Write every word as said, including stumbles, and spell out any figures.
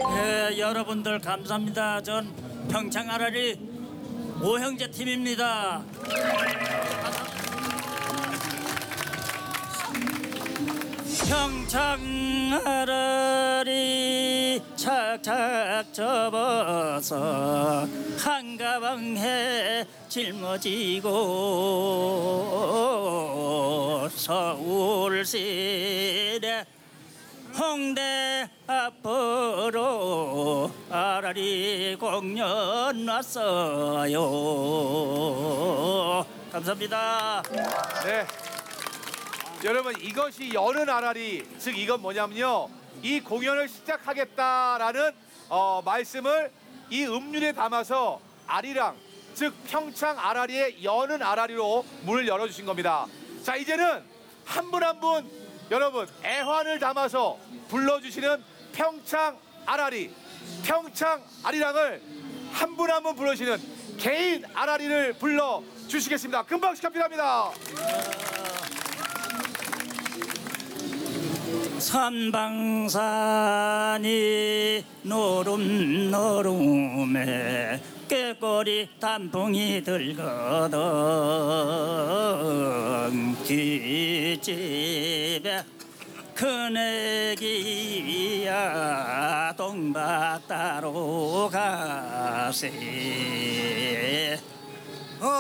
네, 여러분들 감사합니다. 전 평창 아라리 오형제 팀입니다. 평창 아라리 착착 접어서 한가방에 짊어지고 서울시내 홍대 앞으로 아라리 공연 왔어요. 감사합니다. 네. 여러분, 이것이 여는 아라리, 즉 이건 뭐냐면요, 이 공연을 시작하겠다라는 어, 말씀을 이 음률에 담아서 아리랑, 즉 평창 아라리의 여는 아라리로 문을 열어주신 겁니다. 자, 이제는 한 분 한 분 여러분 애환을 담아서 불러주시는 평창 아라리, 평창 아리랑을 한 분 한 분 부르시는 개인 아라리를 불러주시겠습니다. 금방 시작합니다. 산방산이 노름노름에 꾀꼬리 단풍이 들거든 뒷집에 큰애기야 동박 따로 가세